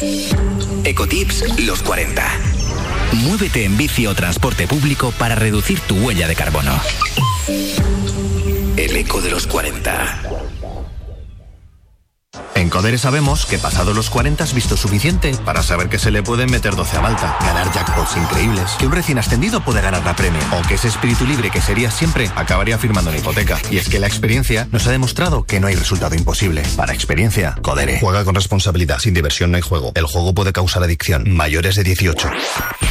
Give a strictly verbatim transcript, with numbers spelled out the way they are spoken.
Ecotips los cuarenta. Muévete en bici o transporte público para reducir tu huella de carbono. El eco de los cuarenta. En Codere sabemos que pasado los cuarenta has visto suficiente para saber que se le pueden meter doce a Malta, ganar jackpots increíbles, que un recién ascendido puede ganar la Premier, o que ese espíritu libre que serías siempre acabaría firmando una hipoteca. Y es que la experiencia nos ha demostrado que no hay resultado imposible. Para experiencia, Codere. Juega con responsabilidad. Sin diversión no hay juego. El juego puede causar adicción. Mayores de dieciocho.